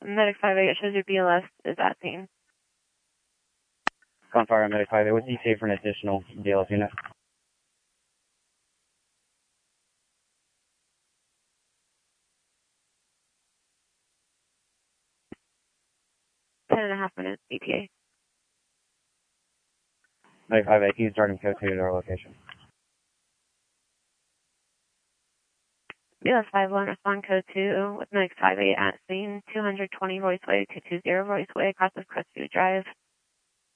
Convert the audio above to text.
Medic 5-8, it shows your BLS is at scene. Gunfire Medic 5-8, what's ETA for an additional BLS unit? 10.5 minutes ETA. Medic 5-8, can you start code 2 to our location? BLS 5-1, respond code 2 with Medic 5-8 at scene, 220 Royce Way, 220 Royce Way, across of Crestview Drive.